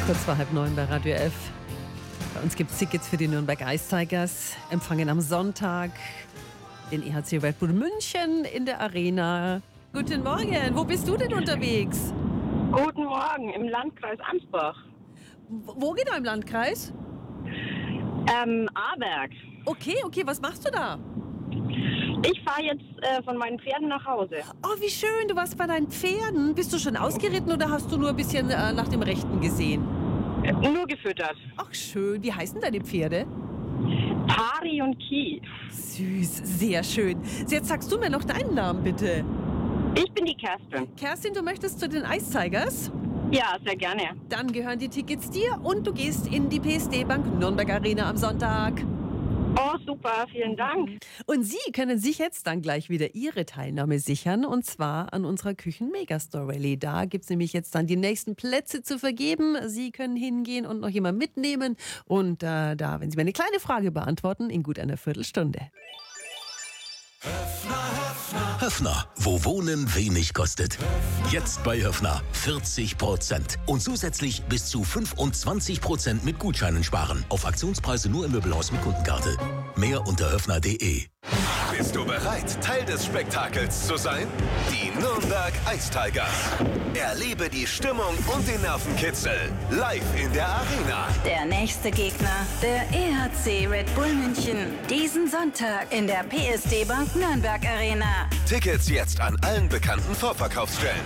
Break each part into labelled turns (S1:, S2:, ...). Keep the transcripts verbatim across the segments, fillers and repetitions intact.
S1: Kurz vor halb neun bei Radio F. Bei uns gibt es Tickets für die Nürnberg Ice Tigers. Empfangen am Sonntag den E H C Red Bull München in der Arena. Guten Morgen, wo bist du denn unterwegs?
S2: Guten Morgen, im Landkreis Ansbach.
S1: Wo genau im Landkreis?
S2: Ähm, Aarberg.
S1: Okay, okay, was machst du da?
S2: Ich fahre jetzt äh, von meinen Pferden nach Hause.
S1: Oh, wie schön, du warst bei deinen Pferden. Bist du schon ausgeritten oder hast du nur ein bisschen äh, nach dem Rechten gesehen?
S2: Äh, nur gefüttert.
S1: Ach schön, wie heißen deine Pferde?
S2: Pari und Ki.
S1: Süß, sehr schön. Jetzt sagst du mir noch deinen Namen, bitte.
S2: Ich bin die Kerstin.
S1: Kerstin, du möchtest zu den Ice Tigers?
S2: Ja, sehr gerne.
S1: Dann gehören die Tickets dir und du gehst in die P S D Bank Nürnberg Arena am Sonntag.
S2: Oh, super, vielen Dank.
S1: Und Sie können sich jetzt dann gleich wieder Ihre Teilnahme sichern, und zwar an unserer Küchen-Megastore Rallye. Da gibt es nämlich jetzt dann die nächsten Plätze zu vergeben. Sie können hingehen und noch jemanden mitnehmen. Und äh, da, wenn Sie mir eine kleine Frage beantworten, in gut einer Viertelstunde.
S3: Höffner, wo Wohnen wenig kostet. Jetzt bei Höffner vierzig Prozent und zusätzlich bis zu fünfundzwanzig Prozent mit Gutscheinen sparen. Auf Aktionspreise nur im Möbelhaus mit Kundenkarte. Mehr unter höffner punkt de.
S4: Bist du bereit, Teil des Spektakels zu sein? Die Nürnberg Ice Tigers. Erlebe die Stimmung und den Nervenkitzel live in der Arena.
S5: Der nächste Gegner, der E H C Red Bull München. Diesen Sonntag in der P S D Bank Nürnberg Arena.
S4: Tickets jetzt an allen bekannten Vorverkaufsstellen.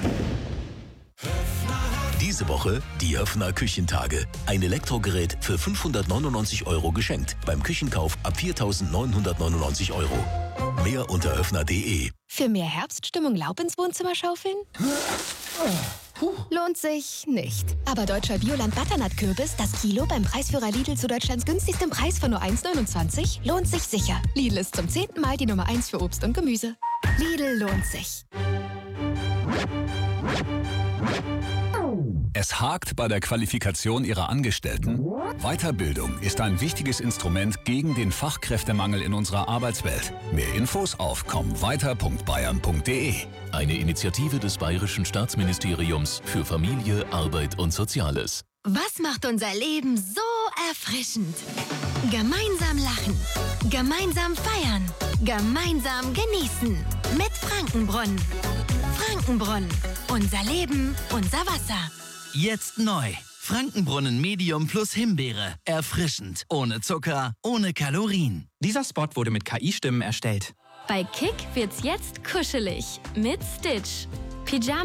S3: Diese Woche die Höffner Küchentage. Ein Elektrogerät für fünfhundertneunundneunzig Euro geschenkt. Beim Küchenkauf ab viertausendneunhundertneunundneunzig Euro. Mehr unter höffner punkt de.
S6: Für mehr Herbststimmung Laub ins Wohnzimmer schaufeln? Lohnt sich nicht. Aber deutscher Bioland Butternut-Kürbis, das Kilo beim Preisführer Lidl zu Deutschlands günstigstem Preis von nur eins neunundzwanzig, lohnt sich sicher. Lidl ist zum zehnten Mal die Nummer eins für Obst und Gemüse. Lidl lohnt sich.
S7: Es hakt bei der Qualifikation Ihrer Angestellten? Weiterbildung ist ein wichtiges Instrument gegen den Fachkräftemangel in unserer Arbeitswelt. Mehr Infos auf komm weiter punkt bayern punkt de.
S3: Eine Initiative des Bayerischen Staatsministeriums für Familie, Arbeit und Soziales.
S6: Was macht unser Leben so erfrischend? Gemeinsam lachen, gemeinsam feiern, gemeinsam genießen. Mit Frankenbrunnen. Frankenbrunnen. Unser Leben, unser Wasser.
S8: Jetzt neu. Frankenbrunnen Medium plus Himbeere. Erfrischend. Ohne Zucker, ohne Kalorien.
S9: Dieser Spot wurde mit K I-Stimmen erstellt.
S10: Bei Kick wird's jetzt kuschelig mit Stitch. Pyjama